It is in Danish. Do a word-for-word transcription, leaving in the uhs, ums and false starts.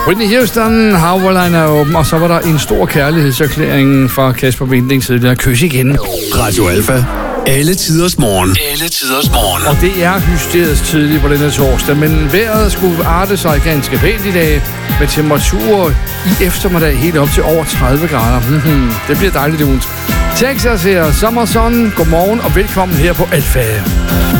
Whitney Houston, How Will I Know, og så var der en stor kærlighedserklæring fra Kasper Winding side, der kys igen. Radio Alpha. Alle tiders morgen. Alle tiders morgen. Og det er hysterisk tidligt på denne torsdag, men vejret skulle arte sig ganske pænt i dag, med temperaturer i eftermiddag helt op til over tredive grader. Mm-hmm. Det bliver dejligt, det Texas her, Summer Sun. Godmorgen og velkommen her på Alpha.